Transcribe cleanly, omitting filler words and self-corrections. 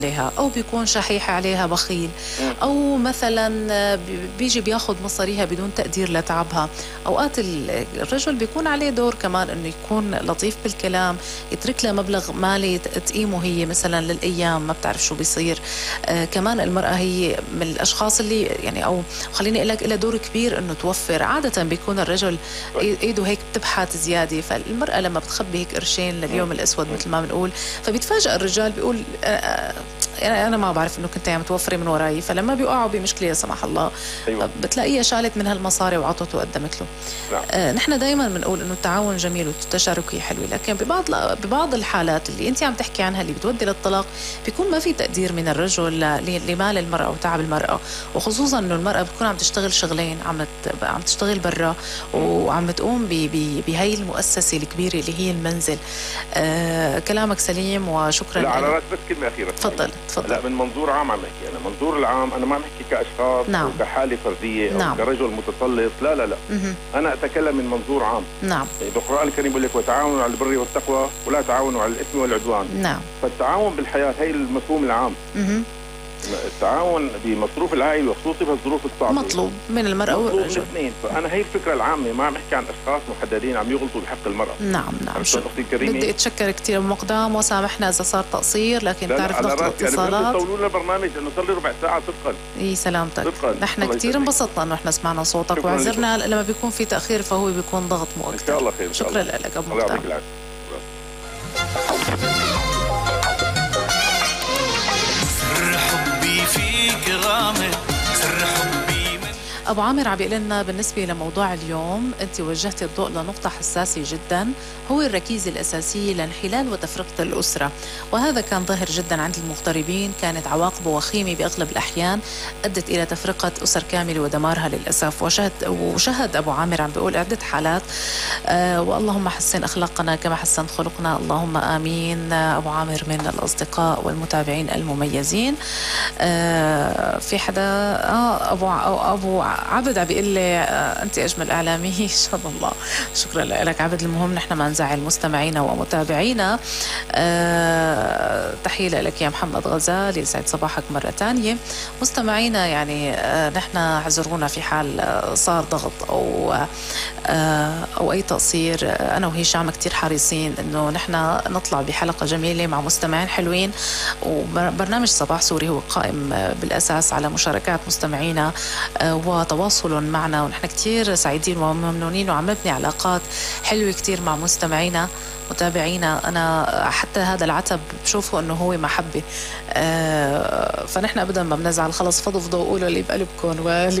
عليها، أو بيكون شحيح عليها بخيل، أو مثلا بيجي بياخد مصاريها بدون تقدير لتعبها. أوقات الرجل بيكون عليه دور كمان إنه يكون لطيف بالكلام، يترك لها مبلغ مالي تقيمه هي مثلا للأيام، ما بتعرف شو بيصير. كمان المرأة هي من الأشخاص اللي يعني، أو خليني أقول لك، لها دور كبير إنه توفر. عادة بيكون الرجل إيده هيك بتبحث زيادة، فالمرأة لما بتخبي هيك قرشين لليوم الأسود مثل ما بنقول، فبيتفاجأ الرجال بيقول يعني أنا ما بعرف إنه كنت عم توفري من وراي. فلما بيقعوا بمشكلة لا سمح الله، أيوة. بتلاقيها شالت من هالمصاري وعطته وقدمت له. نعم. نحن دائما بنقول إنه التعاون جميل والتشاركية حلوة، لكن ببعض الحالات اللي أنت عم تحكي عنها اللي بتودي للطلاق، بيكون ما في تقدير من الرجل لمال المرأة وتعب المرأة، وخصوصا إنه المرأة بتكون عم تشتغل شغلين، عم تشتغل برا وعم تقوم بهي المؤسسة الكبيرة اللي هي المنزل. كلامك سليم وشكرا. لا على رأس بس كلمة أخيرة. تفضل. لا من منظور عام عم أحكي أنا، منظور العام أنا ما عم أحكي كأشخاص. نعم. أو كحالة فردية. نعم. أو كرجل متسلط. لا لا لا. أنا أتكلم من منظور عام. نعم. القرآن الكريم بيقول لك وتعاونوا على البر والتقوى ولا تعاونوا على الإثم والعدوان. نعم. فالتعاون بالحياة هي المفهوم العام. التعاون بمصروف العائلة وخصوصي في الظروف الصعبة مطلوب من المرأة والرجل. مطلوب الاثنين. فأنا هي الفكرة العامة، ما عم أحكي عن أشخاص محددين عم يغلطوا بحق المرأة. نعم. بدي أتشكر كثير بمقدام، وسامحنا إذا صار تقصير، لكن تعرف ضغط الاتصالات. يعني طولوا لنا برنامج إنه صار لي ربع ساعة صدقا. إي سلامتك. نحن كثير انبسطنا إنه إحنا سمعنا صوتك، وعذرنا لما بيكون في تأخير فهو بيكون ضغط مو أكثر. إن شاء الله خير. شكرا لك أبو مقدام. أبو عامر عم بيقول لنا بالنسبة لموضوع اليوم، أنت وجهتي الضوء لنقطة حساسة جدا، هو الركيزة الأساسية لانحلال وتفرقة الأسرة، وهذا كان ظاهر جدا عند المغتربين، كانت عواقبه وخيمة بأغلب الأحيان، أدت إلى تفرقة أسر كاملة ودمارها للأسف. وشهد أبو عامر عم بيقول عدة حالات. واللهم حسن أخلاقنا كما حسن خلقنا، اللهم آمين. أبو عامر من الأصدقاء والمتابعين المميزين. في حدا أبو عبد عم بيقول لي أنت أجمل إعلامي. إن شاء الله. شكرا لك عبد. المهم نحن ما نزعل مستمعينا ومتابعينا. تحية لك يا محمد غزال، يسعد صباحك مرة تانية. مستمعينا يعني نحن اعذرونا في حال صار ضغط أو أي تقصير. أنا وهشام كتير حريصين إنه نحن نطلع بحلقة جميلة مع مستمعين حلوين، وبرنامج صباح سوري هو قائم بالأساس على مشاركات مستمعينا وتواصل معنا، ونحن كتير سعيدين وممنونين وعم نبني علاقات حلوة كتير مع مستمعينا متابعينا. أنا حتى هذا العتب بشوفه أنه هو محبة. فنحن أبدا ما بنزعل، خلص فضفضوا وقولوا اللي بقلبكم واللي